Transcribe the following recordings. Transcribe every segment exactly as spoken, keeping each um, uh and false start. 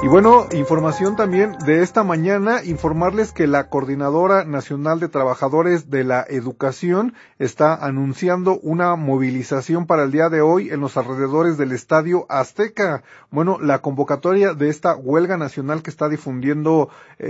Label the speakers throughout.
Speaker 1: Y bueno, información también de esta mañana, informarles que la Coordinadora Nacional de Trabajadores de la Educación está anunciando una movilización para el día de hoy en los alrededores del Estadio Azteca. Bueno, la convocatoria de esta huelga nacional que está difundiendo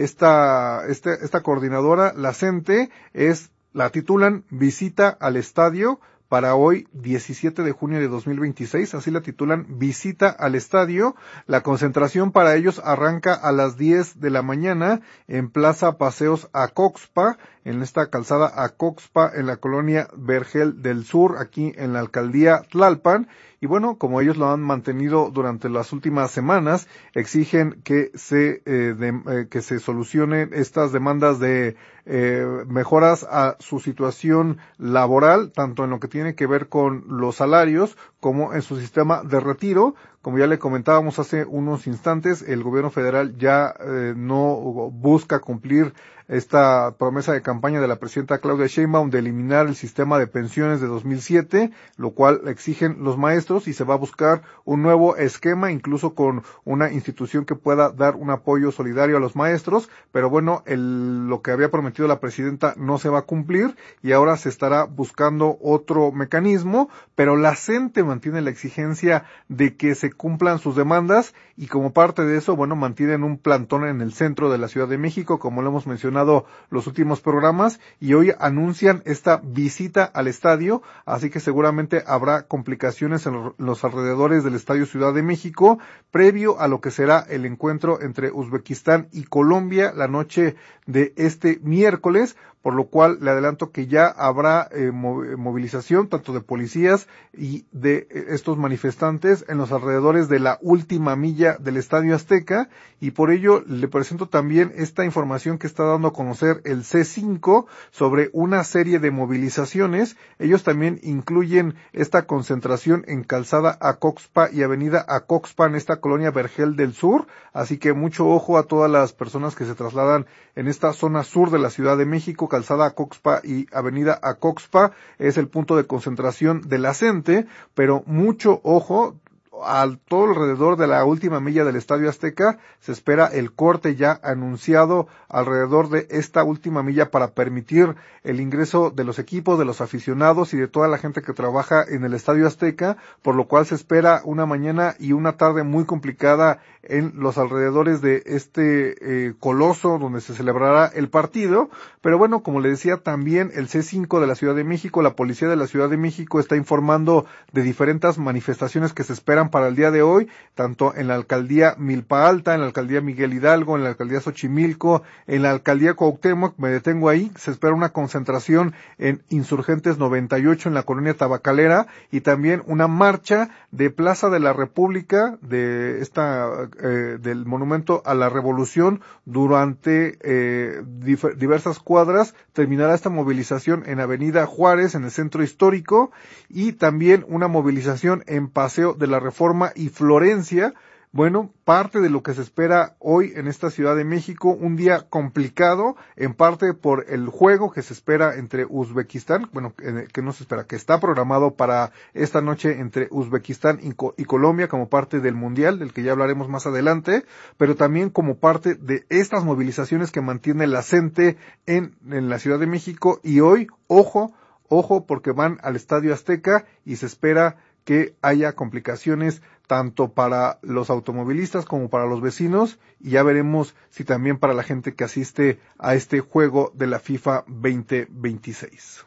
Speaker 1: esta, este, esta coordinadora, la CENTE, es, la titulan Visita al Estadio. Para hoy, diecisiete de junio de dos mil veintiséis, así la titulan, Visita al Estadio. La concentración para ellos arranca a las diez de la mañana en Plaza Paseos Acoxpa, en esta calzada Acoxpa, en la colonia Vergel del Sur, aquí en la alcaldía Tlalpan. Y bueno, como ellos lo han mantenido durante las últimas semanas, exigen que se eh, de, eh, que se solucionen estas demandas de eh, mejoras a su situación laboral, tanto en lo que tiene que ver con los salarios como en su sistema de retiro. Como ya le comentábamos hace unos instantes, el gobierno federal ya eh, no busca cumplir esta promesa de campaña de la presidenta Claudia Sheinbaum de eliminar el sistema de pensiones de dos mil siete, lo cual exigen los maestros, y se va a buscar un nuevo esquema, incluso con una institución que pueda dar un apoyo solidario a los maestros. Pero bueno, el, lo que había prometido la presidenta no se va a cumplir y ahora se estará buscando otro mecanismo, pero la CENTE mantiene la exigencia de que se cumplan sus demandas, y como parte de eso, bueno, mantienen un plantón en el centro de la Ciudad de México, como lo hemos mencionado los últimos programas, y hoy anuncian esta visita al estadio, así que seguramente habrá complicaciones en los alrededores del Estadio Ciudad de México, previo a lo que será el encuentro entre Uzbekistán y Colombia la noche de este miércoles, por lo cual le adelanto que ya habrá eh, movilización tanto de policías y de eh, estos manifestantes en los alrededores de la última milla del Estadio Azteca, y por ello le presento también esta información que está dando a conocer el C cinco sobre una serie de movilizaciones. Ellos también incluyen esta concentración en Calzada Acoxpa y Avenida Acoxpa, en esta colonia Vergel del Sur, así que mucho ojo a todas las personas que se trasladan en esta zona sur de la Ciudad de México. Calzada Acoxpa y Avenida Acoxpa es el punto de concentración de la CENTE, pero mucho ojo, al todo alrededor de la última milla del Estadio Azteca se espera el corte ya anunciado alrededor de esta última milla para permitir el ingreso de los equipos, de los aficionados y de toda la gente que trabaja en el Estadio Azteca, por lo cual se espera una mañana y una tarde muy complicada en los alrededores de este eh, coloso donde se celebrará el partido. Pero bueno, como le decía, también el C cinco de la Ciudad de México, la Policía de la Ciudad de México está informando de diferentes manifestaciones que se esperan para el día de hoy, tanto en la alcaldía Milpa Alta, en la alcaldía Miguel Hidalgo, en la alcaldía Xochimilco, en la alcaldía Cuauhtémoc. Me detengo ahí. Se espera una concentración en Insurgentes noventa y ocho en la colonia Tabacalera, y también una marcha de Plaza de la República, de esta eh, del Monumento a la Revolución, durante eh, dif- diversas cuadras. Terminará esta movilización en Avenida Juárez, en el centro histórico, y también una movilización en Paseo de la Reforma y Florencia. Bueno, parte de lo que se espera hoy en esta Ciudad de México, un día complicado, en parte por el juego que se espera entre Uzbekistán, bueno, que no se espera, que está programado para esta noche entre Uzbekistán y, y Colombia como parte del Mundial, del que ya hablaremos más adelante, pero también como parte de estas movilizaciones que mantiene la CENTE en, en la Ciudad de México. Y hoy, ojo, ojo, porque van al Estadio Azteca y se espera que haya complicaciones tanto para los automovilistas como para los vecinos, y ya veremos si también para la gente que asiste a este juego de la FIFA veinte veintiséis.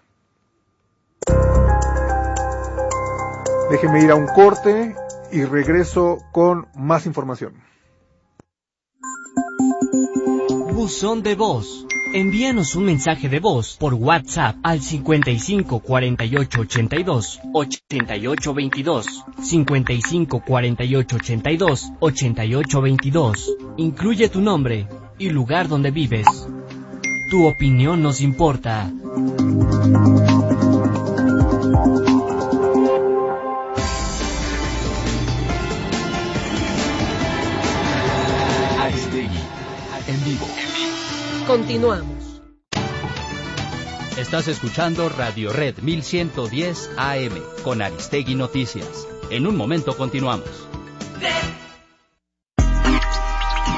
Speaker 1: Déjeme ir a un corte y regreso con más información.
Speaker 2: Buzón de voz. Envíanos un mensaje de voz por WhatsApp al cincuenta y cinco cuarenta y ocho ochenta y dos ochenta y ocho veintidós, cincuenta y cinco cuarenta y ocho ochenta y dos ochenta y ocho veintidós. Incluye tu nombre y lugar donde vives. Tu opinión nos importa.
Speaker 3: Aristegui, en vivo.
Speaker 4: Continuamos.
Speaker 3: Estás escuchando Radio Red mil ciento diez A M con Aristegui Noticias. En un momento continuamos.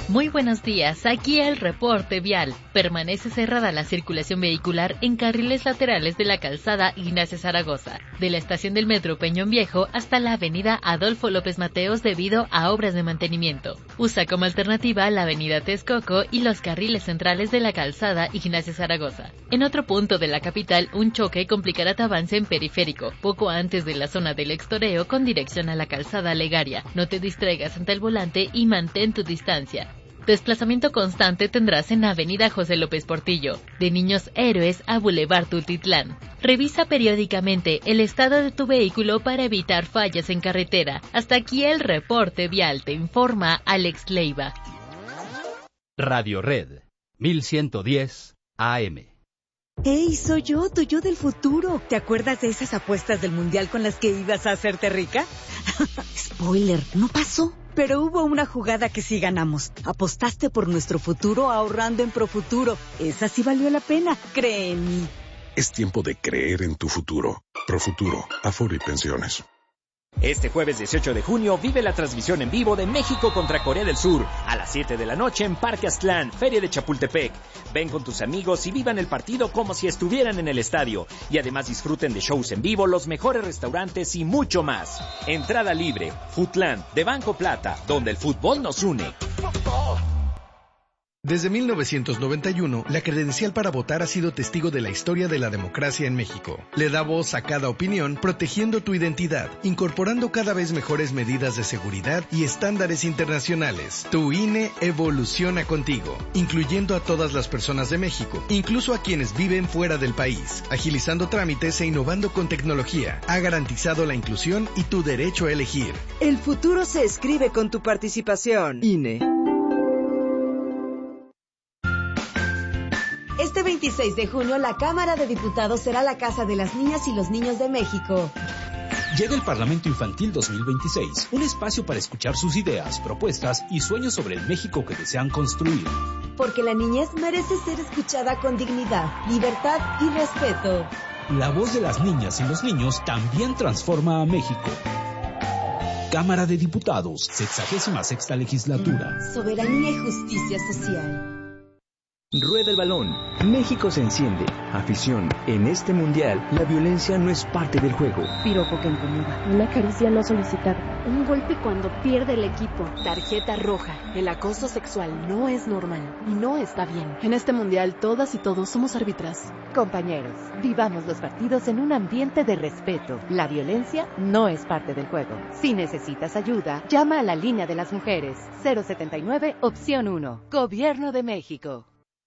Speaker 5: Muy buenos días, aquí el reporte vial. Permanece cerrada la circulación vehicular en carriles laterales de la calzada Ignacio Zaragoza, de la estación del metro Peñón Viejo hasta la avenida Adolfo López Mateos debido a obras de mantenimiento. Usa como alternativa la avenida Texcoco y los carriles centrales de la calzada Ignacio Zaragoza. En otro punto de la capital, un choque complicará tu avance en periférico, poco antes de la zona del Extoreo con dirección a la calzada Legaria. No te distraigas ante el volante y mantén tu distancia. Desplazamiento constante tendrás en Avenida José López Portillo, de Niños Héroes a Boulevard Tultitlán. Revisa periódicamente el estado de tu vehículo para evitar fallas en carretera. Hasta aquí el reporte vial, te informa Alex Leiva.
Speaker 3: Radio Red, mil ciento diez A M.
Speaker 6: ¡Hey, soy yo, tu yo del futuro! ¿Te acuerdas de esas apuestas del Mundial con las que ibas a hacerte rica? Spoiler, no pasó. Pero hubo una jugada que sí ganamos. Apostaste por nuestro futuro ahorrando en Profuturo. Esa sí valió la pena, cree en mí.
Speaker 7: Es tiempo de creer en tu futuro. Profuturo, Afore y Pensiones.
Speaker 8: Este jueves dieciocho de junio vive la transmisión en vivo de México contra Corea del Sur a las siete de la noche en Parque Aztlán, Feria de Chapultepec. Ven con tus amigos y vivan el partido como si estuvieran en el estadio. Y además disfruten de shows en vivo, los mejores restaurantes y mucho más. Entrada libre. Futland, de Banco Plata, donde el fútbol nos une.
Speaker 9: Desde mil novecientos noventa y uno, la credencial para votar ha sido testigo de la historia de la democracia en México. Le da voz a cada opinión, protegiendo tu identidad, incorporando cada vez mejores medidas de seguridad y estándares internacionales. Tu I N E evoluciona contigo, incluyendo a todas las personas de México, incluso a quienes viven fuera del país, agilizando trámites e innovando con tecnología. Ha garantizado la inclusión y tu derecho a elegir.
Speaker 10: El futuro se escribe con tu participación. I N E.
Speaker 11: Este veintiséis de junio, la Cámara de Diputados será la casa de las niñas y los niños de México.
Speaker 12: Llega el Parlamento Infantil dos mil veintiséis, un espacio para escuchar sus ideas, propuestas y sueños sobre el México que desean construir.
Speaker 11: Porque la niñez merece ser escuchada con dignidad, libertad y respeto.
Speaker 12: La voz de las niñas y los niños también transforma a México. Cámara de Diputados, sexagésima sexta legislatura.
Speaker 11: Soberanía y justicia social.
Speaker 13: Rueda el balón. México se enciende. Afición. En este mundial, la violencia no es parte del juego.
Speaker 14: Piropo que incomoda. Una caricia no solicitada. Un golpe cuando pierde el equipo.
Speaker 4: Tarjeta roja. El acoso sexual no es normal y no está bien. En este mundial, todas y todos somos árbitras.
Speaker 15: Compañeros, vivamos los partidos en un ambiente de respeto. La violencia no es parte del juego. Si necesitas ayuda, llama a la línea de las mujeres. cero setenta y nueve, opción uno. Gobierno de México.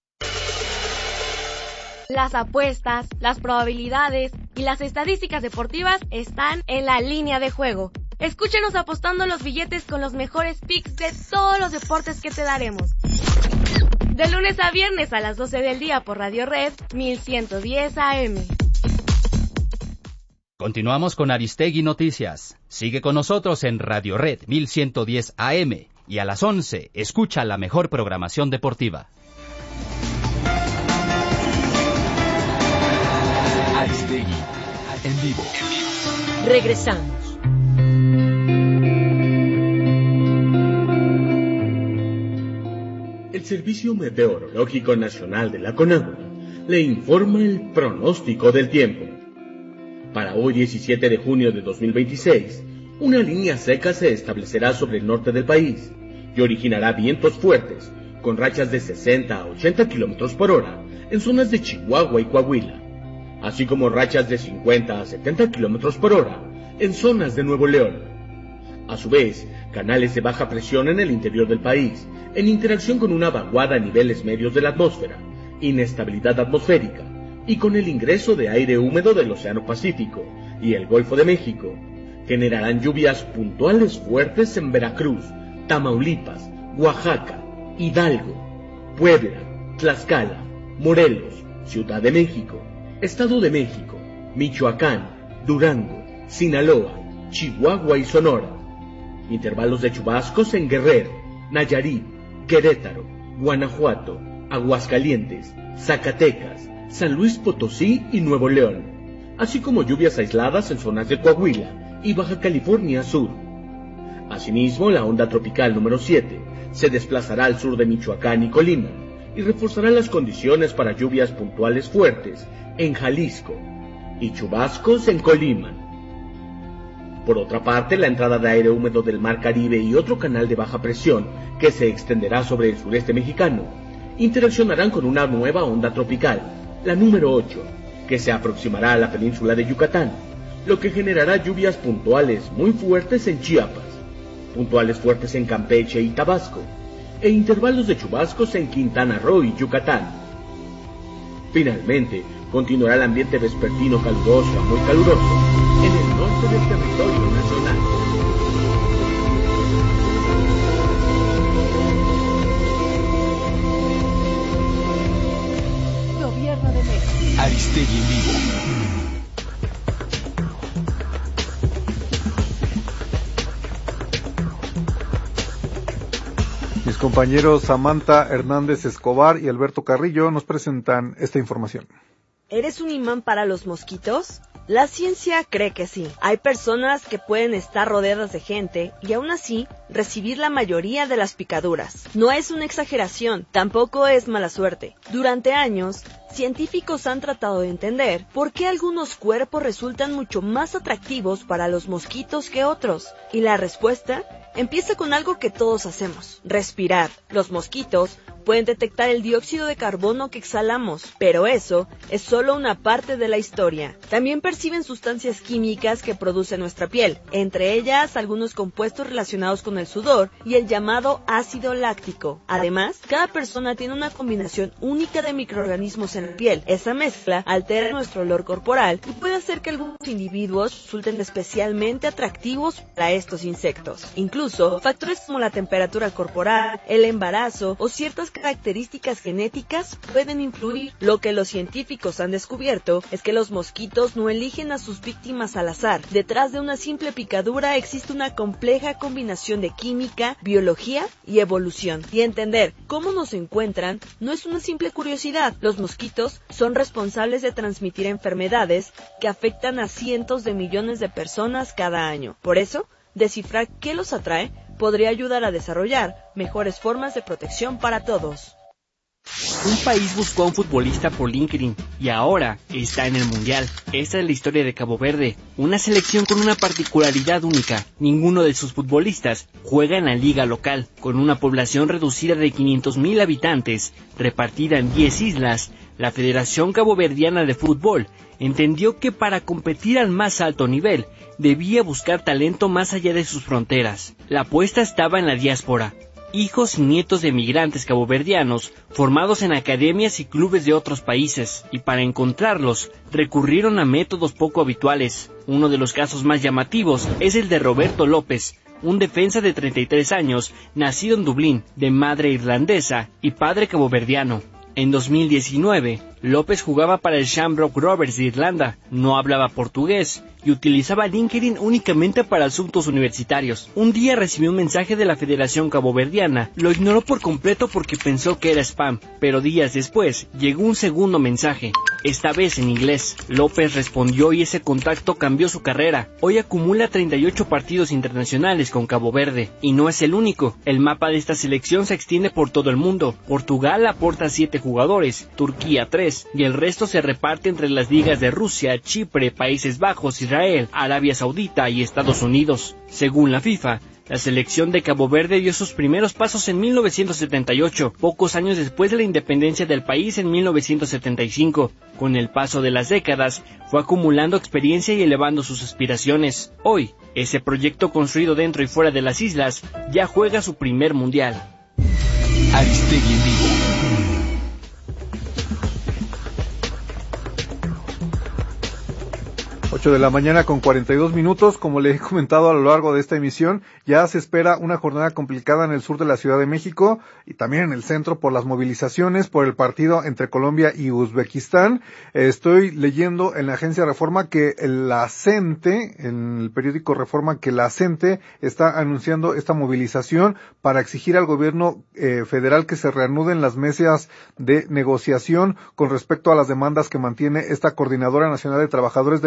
Speaker 16: Las apuestas, las probabilidades y las estadísticas deportivas están en la línea de juego. Escúchenos apostando los billetes con los mejores picks de todos los deportes que te daremos. De lunes a viernes a las doce del día por Radio Red mil ciento diez A M.
Speaker 3: Continuamos con Aristegui Noticias. Sigue con nosotros en Radio Red mil ciento diez A M y a las once escucha la mejor programación deportiva.
Speaker 17: Aristegui, en vivo.
Speaker 4: Regresamos.
Speaker 18: El Servicio Meteorológico Nacional de la CONAGUA le informa el pronóstico del tiempo. Para hoy diecisiete de junio de dos mil veintiséis, una línea seca se establecerá sobre el norte del país y originará vientos fuertes con rachas de sesenta a ochenta kilómetros por hora en zonas de Chihuahua y Coahuila, así como rachas de cincuenta a setenta kilómetros por hora en zonas de Nuevo León. A su vez, canales de baja presión en el interior del país, en interacción con una vaguada a niveles medios de la atmósfera, inestabilidad atmosférica, y con el ingreso de aire húmedo del Océano Pacífico y el Golfo de México, generarán lluvias puntuales fuertes en Veracruz, Tamaulipas, Oaxaca, Hidalgo, Puebla, Tlaxcala, Morelos, Ciudad de México, Estado de México, Michoacán, Durango, Sinaloa, Chihuahua y Sonora. Intervalos de chubascos en Guerrero, Nayarit, Querétaro, Guanajuato, Aguascalientes, Zacatecas, San Luis Potosí y Nuevo León, así como lluvias aisladas en zonas de Coahuila y Baja California Sur. Asimismo, la onda tropical número siete se desplazará al sur de Michoacán y Colima y reforzará las condiciones para lluvias puntuales fuertes en Jalisco y chubascos en Colima. Por otra parte, la entrada de aire húmedo del Mar Caribe y otro canal de baja presión que se extenderá sobre el sureste mexicano interaccionarán con una nueva onda tropical, la número ocho, que se aproximará a la península de Yucatán, lo que generará lluvias puntuales muy fuertes en Chiapas, puntuales fuertes en Campeche y Tabasco, e intervalos de chubascos en Quintana Roo y Yucatán. Finalmente, continuará el ambiente vespertino caluroso a muy caluroso en el norte del territorio nacional.
Speaker 15: Gobierno de México.
Speaker 17: Aristegui en vivo.
Speaker 1: Mis compañeros Samantha Hernández Escobar y Alberto Carrillo nos presentan esta información.
Speaker 19: ¿Eres un imán para los mosquitos? La ciencia cree que sí. Hay personas que pueden estar rodeadas de gente y aún así recibir la mayoría de las picaduras. No es una exageración, tampoco es mala suerte. Durante años, científicos han tratado de entender por qué algunos cuerpos resultan mucho más atractivos para los mosquitos que otros. Y la respuesta empieza con algo que todos hacemos: respirar. Los mosquitos pueden detectar el dióxido de carbono que exhalamos, pero eso es solo una parte de la historia. También perciben sustancias químicas que produce nuestra piel, entre ellas algunos compuestos relacionados con el sudor y el llamado ácido láctico. Además, cada persona tiene una combinación única de microorganismos en la piel. Esa mezcla altera nuestro olor corporal y puede hacer que algunos individuos resulten especialmente atractivos para estos insectos. Incluso, factores como la temperatura corporal, el embarazo o ciertas características genéticas pueden influir. Lo que los científicos han descubierto es que los mosquitos no eligen a sus víctimas al azar. Detrás de una simple picadura existe una compleja combinación de química, biología y evolución. Y entender cómo nos encuentran no es una simple curiosidad. Los mosquitos son responsables de transmitir enfermedades que afectan a cientos de millones de personas cada año. Por eso, descifrar qué los atrae podría ayudar a desarrollar mejores formas de protección para todos.
Speaker 2: Un país buscó a un futbolista por LinkedIn y ahora está en el Mundial. Esta es la historia de Cabo Verde, una selección con una particularidad única. Ninguno de sus futbolistas juega en la liga local. Con una población reducida de quinientos mil habitantes, repartida en diez islas, la Federación Caboverdiana de Fútbol entendió que para competir al más alto nivel, debía buscar talento más allá de sus fronteras. La apuesta estaba en la diáspora, hijos y nietos de migrantes caboverdianos formados en academias y clubes de otros países, y para encontrarlos recurrieron a métodos poco habituales. Uno de los casos más llamativos es el de Roberto López, un defensa de treinta y tres años, nacido en Dublín, de madre irlandesa y padre caboverdiano. En dos mil diecinueve, López jugaba para el Shamrock Rovers de Irlanda, no hablaba portugués y utilizaba LinkedIn únicamente para asuntos universitarios. Un día recibió un mensaje de la Federación Caboverdiana, lo ignoró por completo porque pensó que era spam, pero días después llegó un segundo mensaje, esta vez en inglés. López respondió y ese contacto cambió su carrera. Hoy acumula treinta y ocho partidos internacionales con Cabo Verde, y no es el único. El mapa de esta selección se extiende por todo el mundo. Portugal aporta siete jugadores, Turquía tres, y el resto se reparte entre las ligas de Rusia, Chipre, Países Bajos, Israel, Arabia Saudita y Estados Unidos. Según la FIFA, la selección de Cabo Verde dio sus primeros pasos en mil novecientos setenta y ocho, pocos años después de la independencia del país en mil novecientos setenta y cinco. Con el paso de las décadas, fue acumulando experiencia y elevando sus aspiraciones. Hoy, ese proyecto construido dentro y fuera de las islas ya juega su primer mundial.
Speaker 17: Aristegui en vivo.
Speaker 1: ocho de la mañana con cuarenta y dos minutos. Como le he comentado a lo largo de esta emisión, ya se espera una jornada complicada en el sur de la Ciudad de México y también en el centro por las movilizaciones por el partido entre Colombia y Uzbekistán. Estoy leyendo en la agencia Reforma que la CENTE, en el periódico Reforma, que la CENTE está anunciando esta movilización para exigir al gobierno eh, federal que se reanuden las mesas de negociación con respecto a las demandas que mantiene esta Coordinadora Nacional de Trabajadores de la Educación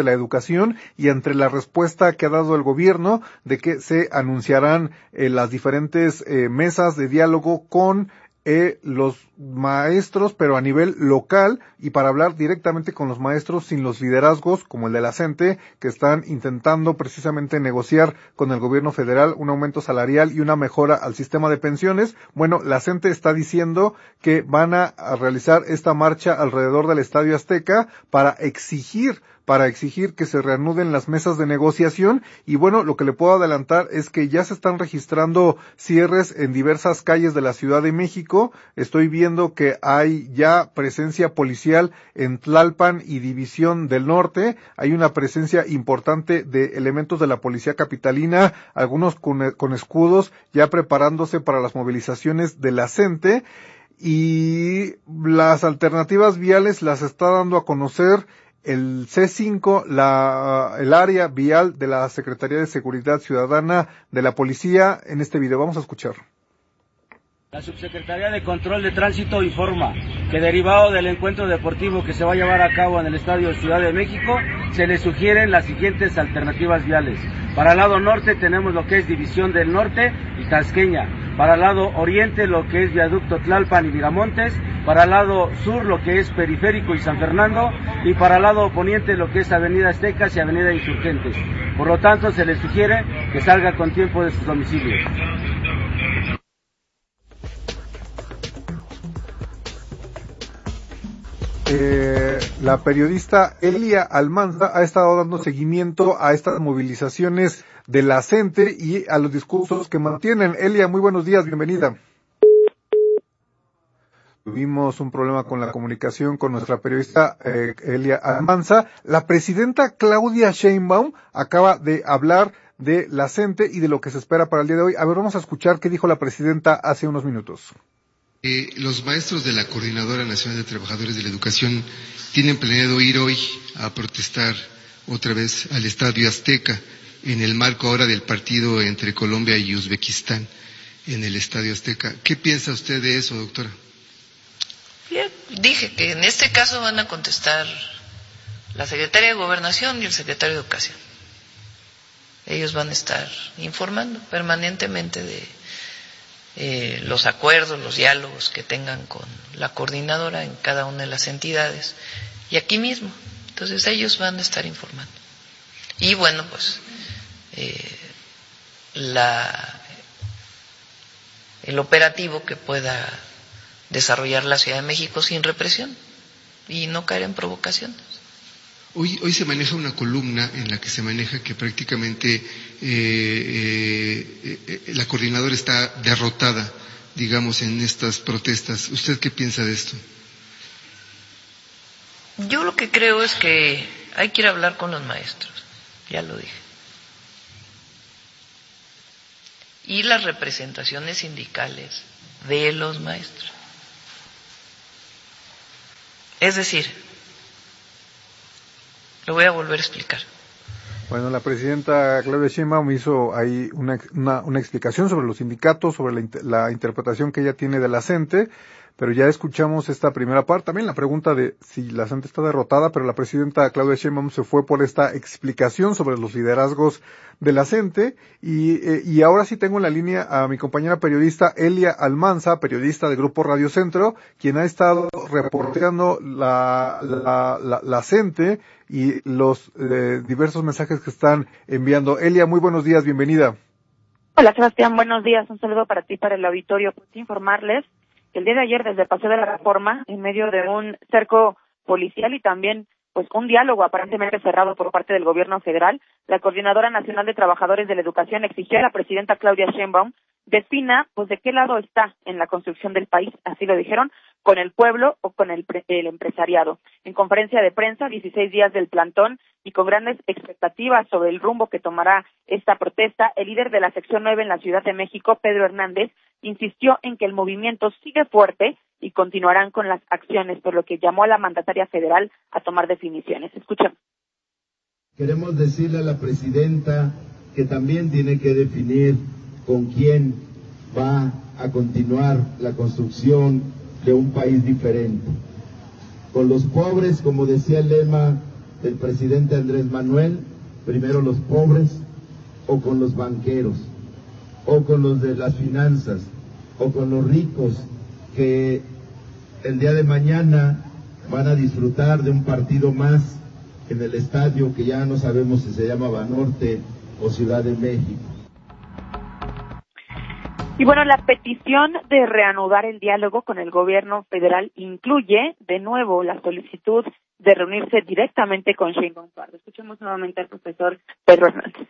Speaker 1: educación y entre la respuesta que ha dado el gobierno de que se anunciarán eh, las diferentes eh, mesas de diálogo con Eh, los maestros, pero a nivel local, y para hablar directamente con los maestros sin los liderazgos, como el de la CENTE, que están intentando precisamente negociar con el gobierno federal un aumento salarial y una mejora al sistema de pensiones. Bueno, la CENTE está diciendo que van a, a realizar esta marcha alrededor del Estadio Azteca para exigir para exigir que se reanuden las mesas de negociación, y bueno, lo que le puedo adelantar es que ya se están registrando cierres en diversas calles de la Ciudad de México. Estoy viendo que hay ya presencia policial en Tlalpan y División del Norte, hay una presencia importante de elementos de la policía capitalina, algunos con, con escudos ya preparándose para las movilizaciones de la CENTE, y las alternativas viales las está dando a conocer el C cinco, la, el área vial de la Secretaría de Seguridad Ciudadana de la Policía, en este video. Vamos a escuchar.
Speaker 20: La Subsecretaría de Control de Tránsito informa que derivado del encuentro deportivo que se va a llevar a cabo en el Estadio Ciudad de México, se le sugieren las siguientes alternativas viales. Para el lado norte tenemos lo que es División del Norte y Tasqueña. Para el lado oriente lo que es Viaducto Tlalpan y Miramontes. Para el lado sur lo que es Periférico y San Fernando. Y para el lado poniente lo que es Avenida Aztecas y Avenida Insurgentes. Por lo tanto, se le sugiere que salga con tiempo de sus domicilios.
Speaker 1: Eh, la periodista Elia Almanza ha estado dando seguimiento a estas movilizaciones de la CENTE y a los discursos que mantienen. Elia, muy buenos días, bienvenida. Tuvimos un problema con la comunicación con nuestra periodista eh, Elia Almanza. La presidenta Claudia Sheinbaum acaba de hablar de la CENTE y de lo que se espera para el día de hoy. A ver, vamos a escuchar qué dijo la presidenta hace unos minutos.
Speaker 21: Eh, los maestros de la Coordinadora Nacional de Trabajadores de la Educación tienen planeado ir hoy a protestar otra vez al Estadio Azteca en el marco ahora del partido entre Colombia y Uzbekistán en el Estadio Azteca. ¿Qué piensa usted de eso, doctora?
Speaker 22: Bien, dije que en este caso van a contestar la Secretaría de Gobernación y el Secretario de Educación. Ellos van a estar informando permanentemente de Eh, los acuerdos, los diálogos que tengan con la coordinadora en cada una de las entidades y aquí mismo. Entonces ellos van a estar informando. Y bueno, pues eh, la el operativo que pueda desarrollar la Ciudad de México sin represión y no caer en provocaciones.
Speaker 21: Hoy, hoy se maneja una columna en la que se maneja que prácticamente eh, eh, eh, la coordinadora está derrotada, digamos, en estas protestas. ¿Usted qué piensa de esto?
Speaker 22: Yo lo que creo es que hay que ir a hablar con los maestros, ya lo dije. Y las representaciones sindicales de los maestros. Es decir, lo voy a volver a explicar.
Speaker 1: Bueno, la presidenta Claudia Sheinbaum hizo ahí una, una, una explicación sobre los sindicatos, sobre la, la interpretación que ella tiene de la CENTE, pero ya escuchamos esta primera parte, también la pregunta de si la CENTE está derrotada, pero la presidenta Claudia Sheinbaum se fue por esta explicación sobre los liderazgos de la CENTE, y, eh, y ahora sí tengo en la línea a mi compañera periodista Elia Almanza, periodista del Grupo Radio Centro, quien ha estado reporteando la, la, la, la CENTE y los eh, diversos mensajes que están enviando. Elia, muy buenos días, bienvenida.
Speaker 23: Hola Sebastián, buenos días, un saludo para ti, para el auditorio. Pues informarles que el día de ayer desde el Paseo de la Reforma, en medio de un cerco policial y también pues un diálogo aparentemente cerrado por parte del gobierno federal, la Coordinadora Nacional de Trabajadores de la Educación exigió a la presidenta Claudia Sheinbaum defina pues de qué lado está en la construcción del país, así lo dijeron, con el pueblo o con el, el empresariado. En conferencia de prensa, dieciséis días del plantón y con grandes expectativas sobre el rumbo que tomará esta protesta, el líder de la sección nueve en la Ciudad de México, Pedro Hernández, insistió en que el movimiento sigue fuerte y continuarán con las acciones, por lo que llamó a la mandataria federal a tomar definiciones. Escuchemos.
Speaker 24: Queremos decirle a la presidenta que también tiene que definir con quién va a continuar la construcción de un país diferente. Con los pobres, como decía el lema del presidente Andrés Manuel, primero los pobres, o con los banqueros, o con los de las finanzas, o con los ricos que el día de mañana van a disfrutar de un partido más en el estadio que ya no sabemos si se llama Banorte o Ciudad de México.
Speaker 23: Y bueno, la petición de reanudar el diálogo con el gobierno federal incluye de nuevo la solicitud de reunirse directamente con Sheinbaum Pardo. Escuchemos nuevamente al profesor Pedro Hernández.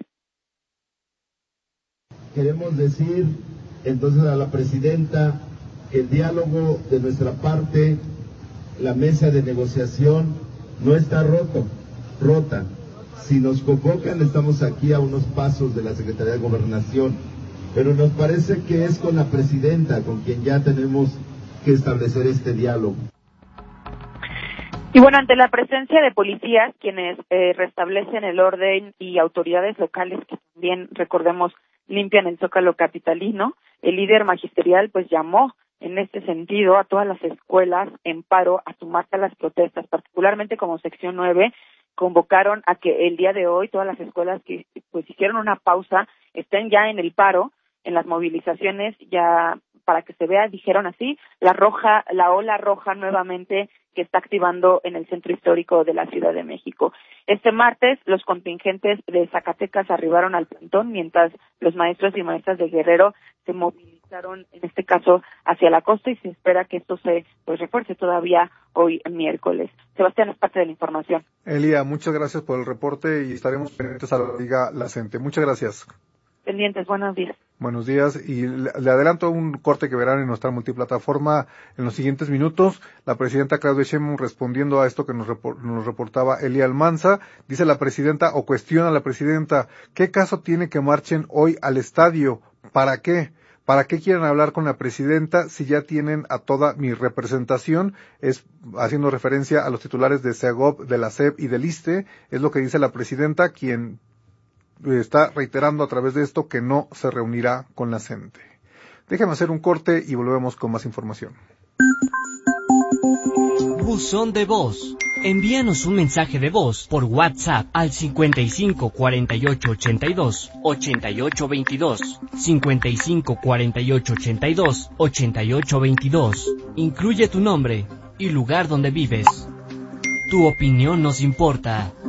Speaker 24: Queremos decir entonces a la presidenta que el diálogo de nuestra parte, la mesa de negociación, no está roto, rota. Si nos convocan, estamos aquí a unos pasos de la Secretaría de Gobernación, pero nos parece que es con la presidenta con quien ya tenemos que establecer este diálogo.
Speaker 23: Y bueno, ante la presencia de policías, quienes eh, restablecen el orden, y autoridades locales que también, recordemos, limpian el Zócalo capitalino, el líder magisterial pues llamó en este sentido a todas las escuelas en paro a sumarse a las protestas, particularmente como sección nueve, convocaron a que el día de hoy todas las escuelas que pues hicieron una pausa estén ya en el paro, en las movilizaciones, ya para que se vea, dijeron así, la roja, la ola roja nuevamente que está activando en el centro histórico de la Ciudad de México. Este martes, los contingentes de Zacatecas arribaron al plantón, mientras los maestros y maestras de Guerrero se movilizaron, en este caso, hacia la costa, y se espera que esto se pues refuerce todavía hoy miércoles. Sebastián, es parte de la información.
Speaker 1: Elia, muchas gracias por el reporte y estaremos pendientes a lo que diga la gente. Muchas gracias.
Speaker 23: Pendientes, buenos días.
Speaker 1: Buenos días, y le, le adelanto un corte que verán en nuestra multiplataforma en los siguientes minutos. La presidenta Claudia Sheinbaum, respondiendo a esto que nos, report, nos reportaba Elia Almanza, dice la presidenta, o cuestiona a la presidenta, ¿qué caso tiene que marchen hoy al estadio? ¿Para qué? ¿Para qué quieren hablar con la presidenta si ya tienen a toda mi representación? Es haciendo referencia a los titulares de SEGOV, de la S E P y del ISSSTE, es lo que dice la presidenta, quien está reiterando a través de esto que no se reunirá con la gente. Déjame hacer un corte y volvemos con más información.
Speaker 2: Buzón de voz. Envíanos un mensaje de voz por WhatsApp al cincuenta y cinco cuarenta y ocho ochenta y dos ochenta y ocho veintidós, cincuenta y cinco cuarenta y ocho ochenta y dos ochenta y ocho veintidós. Incluye tu nombre y lugar donde vives. Tu opinión nos importa.